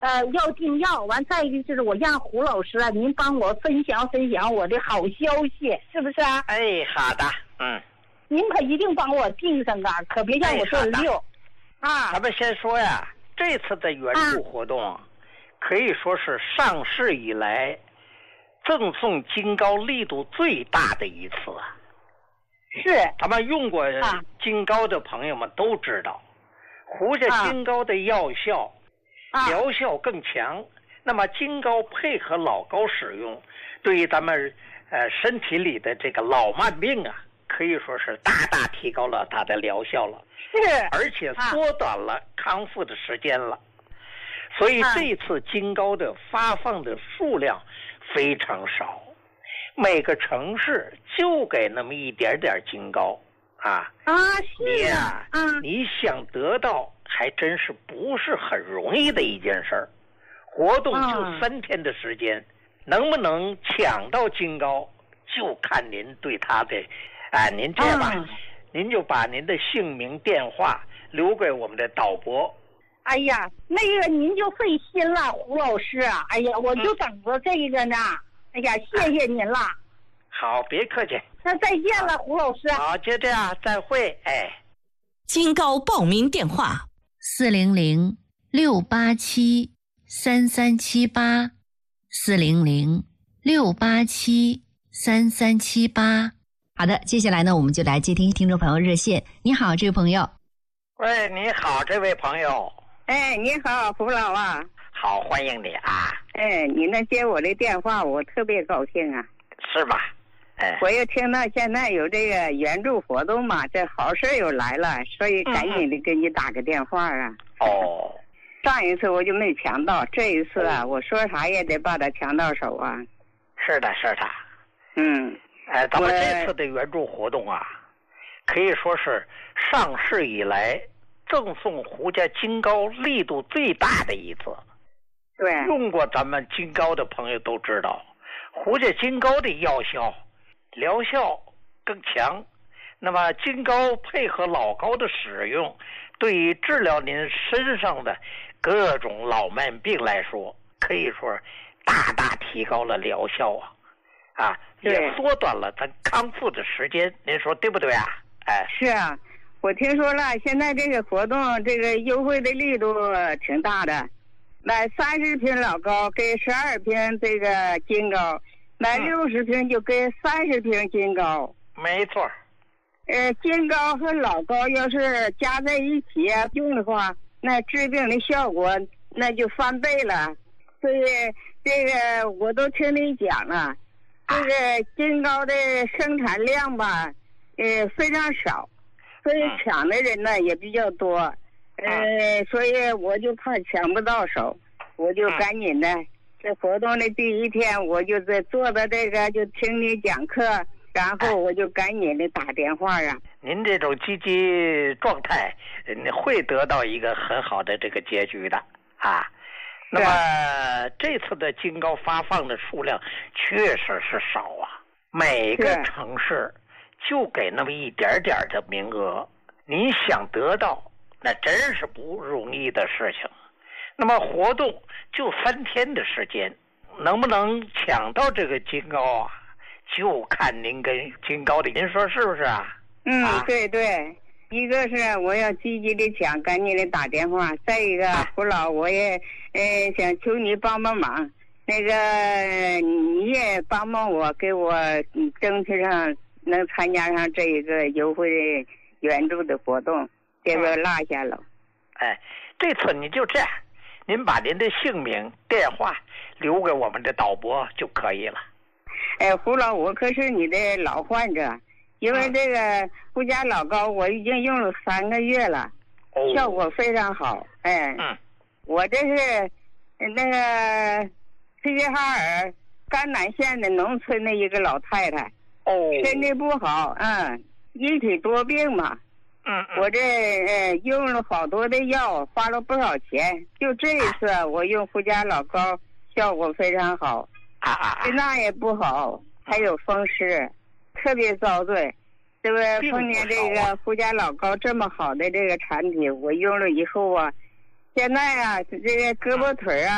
要订药，完再一个就是我让胡老师啊，您帮我分享我的好消息，是不是啊？ 哎，好的， 您可一定帮我订上啊，可别让我断溜。啊， 咱们先说呀，这次的援助活动，可以说是上市以来赠送金膏力度最大的一次啊。 是， 咱们用过金膏的朋友们都知道，胡家金膏的药效、疗效更强。那么金膏配合老膏使用，对于咱们身体里的这个老慢病啊，可以说是大大提高了它的疗效了。 是， 而且缩短了康复的时间了。所以这次金膏的发放的数量非常少。每个城市就给那么一点点金膏是啊， 你想得到还真是不是很容易的一件事儿。活动就3天的时间，能不能抢到金膏，就看您对他的您这样吧，您就把您的姓名、电话留给我们的导播。 哎呀，那个您就费心了，胡老师啊！哎呀，我就等着这个呢。哎呀，谢谢您了。 好，别客气。 那再见了，胡老师。 好，就这样，再会。 金膏报名电话 ：400-687-3378，400-687-3378。好的，接下来呢，我们就来接听听众朋友热线。你好，这位朋友。 喂，你好，这位朋友。 你好，胡老啊。 好，欢迎你啊。 你能接我的电话，我特别高兴啊。 是吧？ 我又听到现在有这个援助活动嘛，这好事又来了，所以赶紧的给你打个电话啊。上一次我就没抢到，这一次啊，我说啥也得把它抢到手啊。 是的，是的。咱们这次的援助活动啊，可以说是上市以来赠送胡家金膏力度最大的一次。 对， 用过咱们金膏的朋友都知道，胡家金膏的药效、疗效更强。那么金膏配合老膏的使用，对于治疗您身上的各种老慢病来说，可以说大大提高了疗效也缩短了咱康复的时间。您说对不对啊？ 是啊，我听说了，现在这个活动这个优惠的力度挺大的。买30瓶老膏给12瓶这个金膏，买60瓶就给30瓶金膏。 没错。 金膏和老膏要是加在一起用的话，那治病的效果那就翻倍了。所以这个我都听你讲了，这个金膏的生产量吧，非常少，所以抢的人呢也比较多。所以我就怕抢不到手，我就赶紧的。这活动的第一天，我就在坐在这个就听你讲课，然后我就赶紧的打电话啊。 您这种积极状态，会得到一个很好的这个结局的那么这次的金膏发放的数量确实是少每个城市就给那么一点点的名额，你想得到那真是不容易的事情。那么活动就3天的时间，能不能抢到这个金膏就看您跟金膏的，您说是不是啊？ 对对，一个是我要积极的抢，赶紧的打电话；再一个，胡老我也想求你帮帮忙，那个你也帮帮我，给我争取上能参加上这一个优惠的援助的活动。别给我落下了。 这次你就这样，您把您的姓名、电话留给我们的导播就可以了。 胡老，我可是你的老患者，因为这个胡家老膏我已经用了3个月了，效果非常好。我这是那个齐齐哈尔甘南县的农村的一个老太太，身体不好，一体多病嘛。我这用了好多的药，花了不少钱。就这一次我用胡家老膏，效果非常好。心脏也不好，还有风湿，特别遭罪。这个碰见这个胡家老膏这么好的这个产品，我用了以后现在这个胳膊腿